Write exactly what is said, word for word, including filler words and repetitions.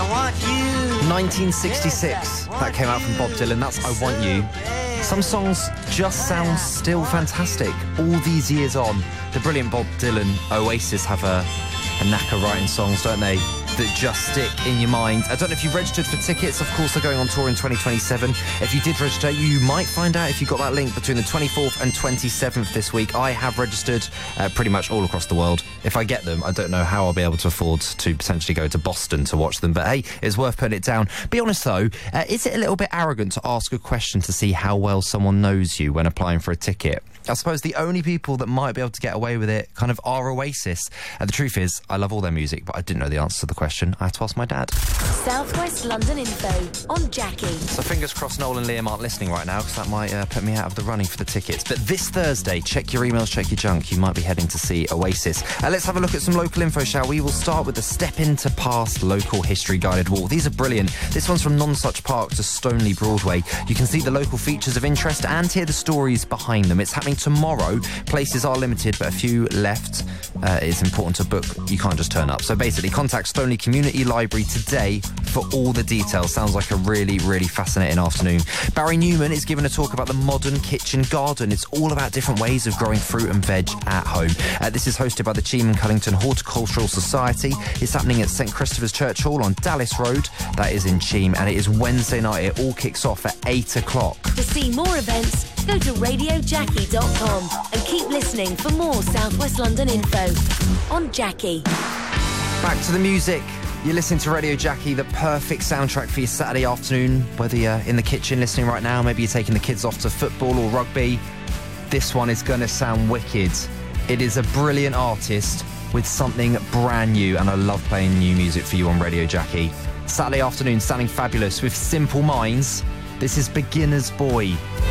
I want you. nineteen sixty-six. That came out from Bob Dylan. That's I Want You. Some songs just sound still fantastic all these years on. The brilliant Bob Dylan Oasis have a, a knack of writing songs, don't they, that just stick in your mind. I don't know if you registered for tickets. Of course, they're going on tour in twenty twenty-seven. If you did register, you might find out if you got that link between the twenty-fourth and twenty-seventh this week. I have registered uh, pretty much all across the world. If I get them, I don't know how I'll be able to afford to potentially go to Boston to watch them. But hey, it's worth putting it down. Be honest though, uh, is it a little bit arrogant to ask a question to see how well someone knows you when applying for a ticket? I suppose the only people that might be able to get away with it kind of are Oasis. And the truth is, I love all their music, but I didn't know the answer to the question. I had to ask my dad. South West London info on Jackie. So fingers crossed Noel and Liam aren't listening right now, because that might uh, put me out of the running for the tickets. But this Thursday, check your emails, check your junk. You might be heading to see Oasis. Uh, let's have a look at some local info, shall we? We'll start with the Step Into Past local history guided walk. These are brilliant. This one's from Nonsuch Park to Stoneleigh Broadway. You can see the local features of interest and hear the stories behind them. It's happening tomorrow. Places are limited, but a few left. Uh, it's important to book. You can't just turn up. So basically, contact Stoneleigh Community Library today for all the details. Sounds like a really, really fascinating afternoon. Barry Newman is giving a talk about the modern kitchen garden. It's all about different ways of growing fruit and veg at home. Uh, this is hosted by the Cheam Cullington Horticultural Society. It's happening at St Christopher's Church Hall on Dallas Road. That is in Cheam, and it is Wednesday night. It all kicks off at eight o'clock. To see more events, go to radio jackie dot com and keep listening for more South West London info on Jackie. Back to the music. You're listening to Radio Jackie, the perfect soundtrack for your Saturday afternoon, whether you're in the kitchen listening right now, maybe you're taking the kids off to football or rugby. This one is going to sound wicked. It is a brilliant artist with something brand new, and I love playing new music for you on Radio Jackie. Saturday afternoon sounding fabulous with Simple Minds. This is Beginner's Boy.